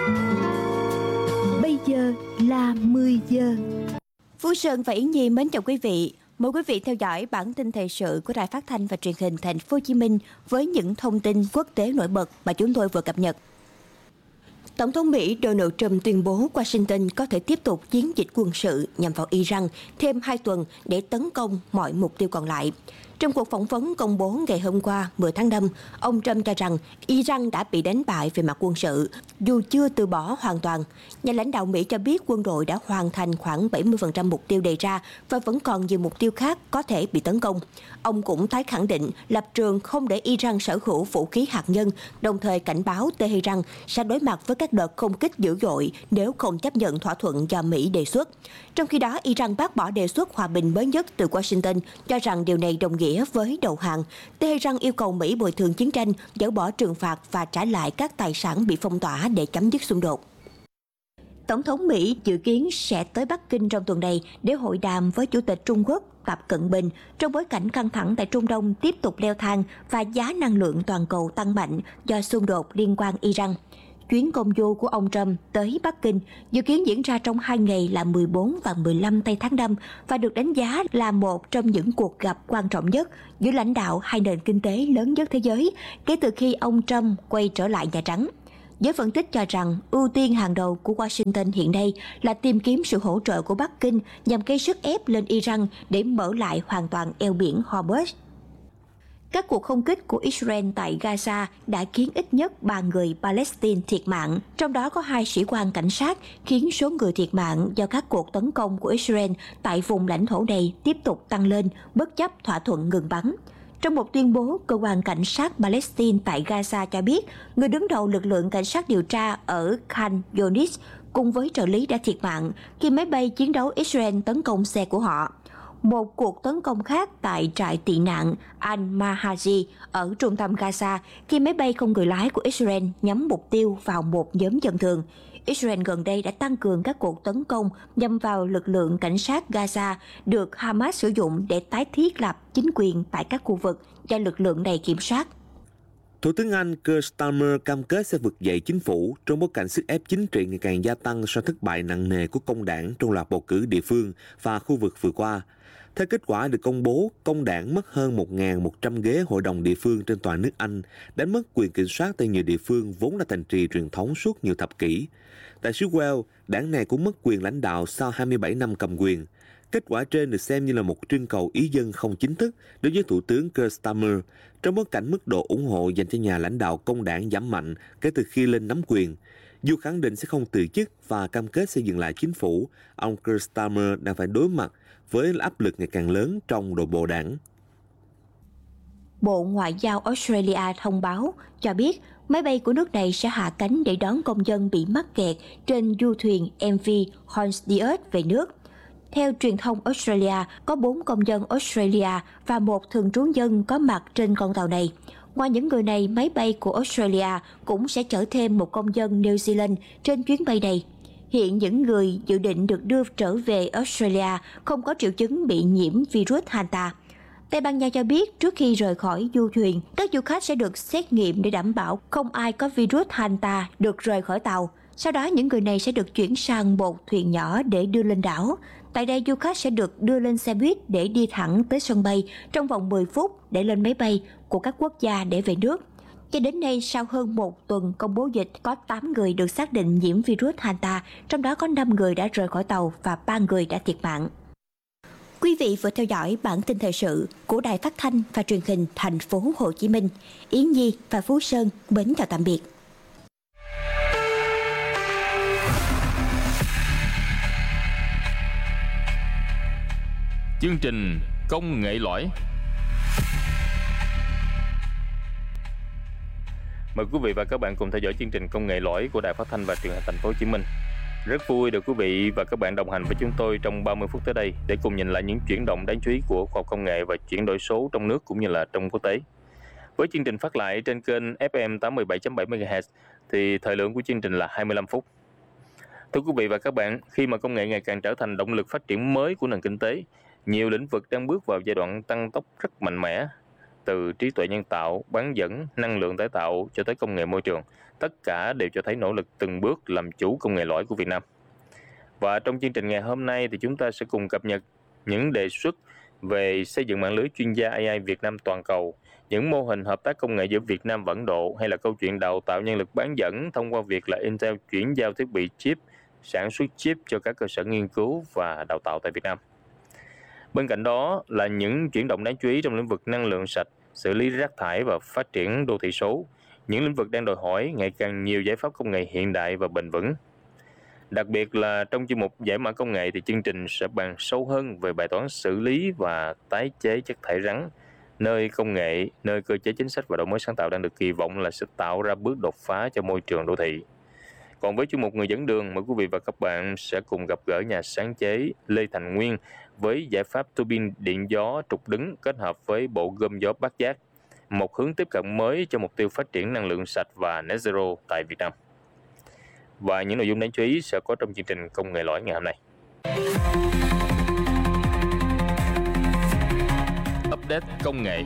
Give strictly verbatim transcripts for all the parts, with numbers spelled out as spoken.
Bây giờ là mười giờ. Phú Sơn và Yến Nhi mến chào quý vị. Mời quý vị theo dõi bản tin thời sự của Đài Phát thanh và Truyền hình Thành phố Hồ Chí Minh với những thông tin quốc tế nổi bật mà chúng tôi vừa cập nhật. Tổng thống Mỹ Donald Trump tuyên bố Washington có thể tiếp tục chiến dịch quân sự nhằm vào Iran thêm hai tuần để tấn công mọi mục tiêu còn lại. Trong cuộc phỏng vấn công bố ngày hôm qua mười tháng năm, ông Trump cho rằng Iran đã bị đánh bại về mặt quân sự, dù chưa từ bỏ hoàn toàn. Nhà lãnh đạo Mỹ cho biết quân đội đã hoàn thành khoảng bảy mươi phần trăm mục tiêu đề ra và vẫn còn nhiều mục tiêu khác có thể bị tấn công. Ông cũng tái khẳng định lập trường không để Iran sở hữu vũ khí hạt nhân, đồng thời cảnh báo Tehran sẽ đối mặt với các đợt không kích dữ dội nếu không chấp nhận thỏa thuận do Mỹ đề xuất. Trong khi đó, Iran bác bỏ đề xuất hòa bình mới nhất từ Washington, cho rằng điều này đồng nghĩa với đầu hàng. Tehran yêu cầu Mỹ bồi thường chiến tranh, dỡ bỏ trừng phạt và trả lại các tài sản bị phong tỏa để chấm dứt xung đột. Tổng thống Mỹ dự kiến sẽ tới Bắc Kinh trong tuần này để hội đàm với Chủ tịch Trung Quốc Tập Cận Bình trong bối cảnh căng thẳng tại Trung Đông tiếp tục leo thang và giá năng lượng toàn cầu tăng mạnh do xung đột liên quan Iran. Chuyến công du của ông Trump tới Bắc Kinh dự kiến diễn ra trong hai ngày là mười bốn và mười lăm tây tháng năm và được đánh giá là một trong những cuộc gặp quan trọng nhất giữa lãnh đạo hai nền kinh tế lớn nhất thế giới kể từ khi ông Trump quay trở lại Nhà Trắng. Giới phân tích cho rằng ưu tiên hàng đầu của Washington hiện nay là tìm kiếm sự hỗ trợ của Bắc Kinh nhằm gây sức ép lên Iran để mở lại hoàn toàn eo biển Hormuz. Các cuộc không kích của Israel tại Gaza đã khiến ít nhất ba người Palestine thiệt mạng, trong đó có hai sĩ quan cảnh sát, khiến số người thiệt mạng do các cuộc tấn công của Israel tại vùng lãnh thổ này tiếp tục tăng lên bất chấp thỏa thuận ngừng bắn. Trong một tuyên bố, cơ quan cảnh sát Palestine tại Gaza cho biết người đứng đầu lực lượng cảnh sát điều tra ở Khan Younis cùng với trợ lý đã thiệt mạng khi máy bay chiến đấu Israel tấn công xe của họ. Một cuộc tấn công khác tại trại tị nạn Al-Mahazi ở trung tâm Gaza khi máy bay không người lái của Israel nhắm mục tiêu vào một nhóm dân thường. Israel gần đây đã tăng cường các cuộc tấn công nhằm vào lực lượng cảnh sát Gaza được Hamas sử dụng để tái thiết lập chính quyền tại các khu vực do lực lượng này kiểm soát. Thủ tướng Anh Keir Starmer cam kết sẽ vực dậy chính phủ trong bối cảnh sức ép chính trị ngày càng gia tăng sau thất bại nặng nề của công đảng trong loạt bầu cử địa phương và khu vực vừa qua. Theo kết quả được công bố, công đảng mất hơn một nghìn một trăm ghế hội đồng địa phương trên toàn nước Anh, đánh mất quyền kiểm soát tại nhiều địa phương vốn là thành trì truyền thống suốt nhiều thập kỷ. Tại xứ Wales, đảng này cũng mất quyền lãnh đạo sau hai mươi bảy năm cầm quyền. Kết quả trên được xem như là một trưng cầu ý dân không chính thức đối với Thủ tướng Keir Starmer, trong bối cảnh mức độ ủng hộ dành cho nhà lãnh đạo công đảng giảm mạnh kể từ khi lên nắm quyền. Dù khẳng định sẽ không từ chức và cam kết xây dựng lại chính phủ, ông Keir Starmer đang phải đối mặt với áp lực ngày càng lớn trong nội bộ đảng. Bộ Ngoại giao Australia thông báo cho biết máy bay của nước này sẽ hạ cánh để đón công dân bị mắc kẹt trên du thuyền em vê Hornsdius về nước. Theo truyền thông Australia, có bốn công dân Australia và một thường trú nhân có mặt trên con tàu này. Ngoài những người này, máy bay của Australia cũng sẽ chở thêm một công dân New Zealand trên chuyến bay này. Hiện những người dự định được đưa trở về Australia không có triệu chứng bị nhiễm virus Hanta. Tây Ban Nha cho biết trước khi rời khỏi du thuyền, các du khách sẽ được xét nghiệm để đảm bảo không ai có virus Hanta được rời khỏi tàu. Sau đó những người này sẽ được chuyển sang một thuyền nhỏ để đưa lên đảo. Tại đây du khách sẽ được đưa lên xe buýt để đi thẳng tới sân bay trong vòng mười phút để lên máy bay của các quốc gia để về nước. Cho đến nay, sau hơn một tuần công bố dịch, có tám người được xác định nhiễm virus Hanta, trong đó có năm người đã rời khỏi tàu và ba người đã thiệt mạng. Quý vị vừa theo dõi bản tin thời sự của Đài Phát thanh và Truyền hình Thành phố Hồ Chí Minh. Yến Nhi và Phú Sơn mến chào tạm biệt. Chương trình Công nghệ lõi. Mời quý vị và các bạn cùng theo dõi chương trình Công nghệ lõi của Đài Phát thanh và Truyền hình Thành phố Hồ Chí Minh. Rất vui được quý vị và các bạn đồng hành với chúng tôi trong ba mươi phút tới đây để cùng nhìn lại những chuyển động đáng chú ý của khoa học công nghệ và chuyển đổi số trong nước cũng như là trong quốc tế. Với chương trình phát lại trên kênh ép em tám mươi bảy chấm bảy mê ga héc thì thời lượng của chương trình là hai mươi lăm phút. Thưa quý vị và các bạn, khi mà công nghệ ngày càng trở thành động lực phát triển mới của nền kinh tế, nhiều lĩnh vực đang bước vào giai đoạn tăng tốc rất mạnh mẽ, từ trí tuệ nhân tạo, bán dẫn, năng lượng tái tạo cho tới công nghệ môi trường, tất cả đều cho thấy nỗ lực từng bước làm chủ công nghệ lõi của Việt Nam. Và trong chương trình ngày hôm nay thì chúng ta sẽ cùng cập nhật những đề xuất về xây dựng mạng lưới chuyên gia a i Việt Nam toàn cầu, những mô hình hợp tác công nghệ giữa Việt Nam và Ấn Độ, hay là câu chuyện đào tạo nhân lực bán dẫn thông qua việc là Intel chuyển giao thiết bị chip, sản xuất chip cho các cơ sở nghiên cứu và đào tạo tại Việt Nam. Bên cạnh đó là những chuyển động đáng chú ý trong lĩnh vực năng lượng sạch, xử lý rác thải và phát triển đô thị số, những lĩnh vực đang đòi hỏi ngày càng nhiều giải pháp công nghệ hiện đại và bền vững. Đặc biệt là trong chuyên mục giải mã công nghệ thì chương trình sẽ bàn sâu hơn về bài toán xử lý và tái chế chất thải rắn, nơi công nghệ, nơi cơ chế chính sách và đổi mới sáng tạo đang được kỳ vọng là sẽ tạo ra bước đột phá cho môi trường đô thị. Còn với chuyên mục Người dẫn đường, mời quý vị và các bạn sẽ cùng gặp gỡ nhà sáng chế Lê Thành Nguyên với giải pháp tua bin điện gió trục đứng kết hợp với bộ gom gió bát giác, một hướng tiếp cận mới cho mục tiêu phát triển năng lượng sạch và net zero tại Việt Nam. Và những nội dung đáng chú ý sẽ có trong chương trình Công nghệ lõi ngày hôm nay. Update công nghệ.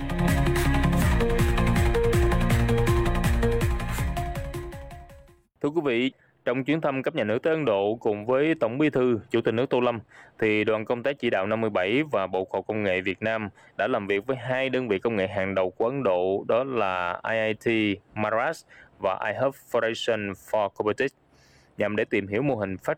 Thưa quý vị, trong chuyến thăm cấp nhà nước tới Ấn Độ cùng với Tổng Bí thư, Chủ tịch nước Tô Lâm, thì đoàn công tác chỉ đạo năm mươi bảy và Bộ Khoa học Công nghệ Việt Nam đã làm việc với hai đơn vị công nghệ hàng đầu của Ấn Độ, đó là i i tê Madras và iHub Foundation for Robotics, nhằm để tìm hiểu mô hình phát